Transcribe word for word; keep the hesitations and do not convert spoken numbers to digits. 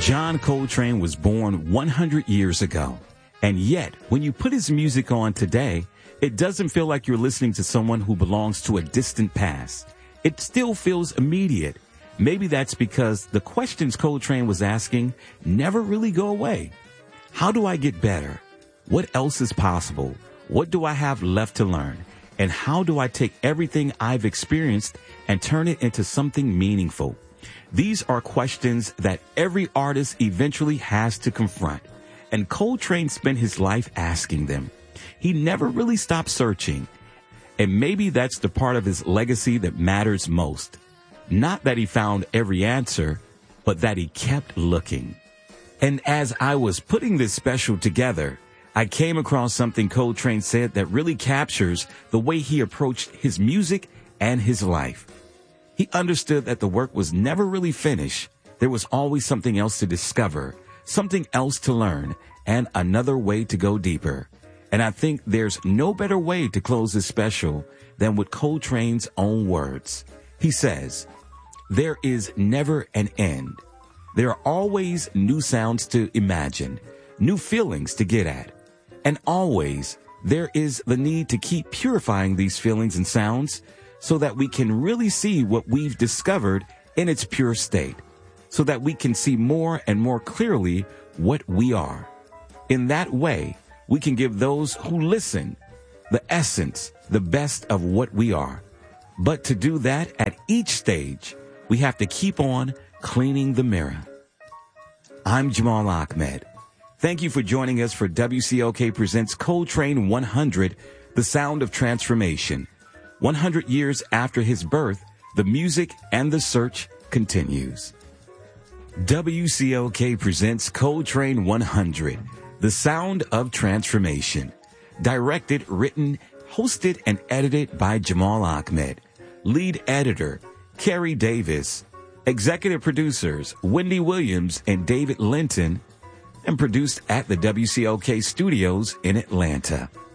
John Coltrane was born one hundred years ago. And yet, when you put his music on today, it doesn't feel like you're listening to someone who belongs to a distant past. It still feels immediate. Maybe that's because the questions Coltrane was asking never really go away. How do I get better? What else is possible? What do I have left to learn? And how do I take everything I've experienced and turn it into something meaningful? These are questions that every artist eventually has to confront. And Coltrane spent his life asking them. He never really stopped searching. And maybe that's the part of his legacy that matters most. Not that he found every answer, but that he kept looking. And as I was putting this special together, I came across something Coltrane said that really captures the way he approached his music and his life. He understood that the work was never really finished. There was always something else to discover, something else to learn, and another way to go deeper. And I think there's no better way to close this special than with Coltrane's own words. He says, "There is never an end. There are always new sounds to imagine, new feelings to get at. And always there is the need to keep purifying these feelings and sounds so that we can really see what we've discovered in its pure state, so that we can see more and more clearly what we are. In that way, we can give those who listen the essence, the best of what we are. But to do that at each stage, we have to keep on cleaning the mirror." I'm Jamal Ahmed. Thank you for joining us for W C L K Presents Coltrane one hundred, The Sound of Transformation. one hundred years after his birth, the music and the search continues. W C L K presents Coltrane one hundred, The Sound of Transformation. Directed, written, hosted, and edited by Jamal Ahmed. Lead editor, Kerry Davis. Executive producers, Wendy Williams and David Linton. And produced at the W C L K studios in Atlanta.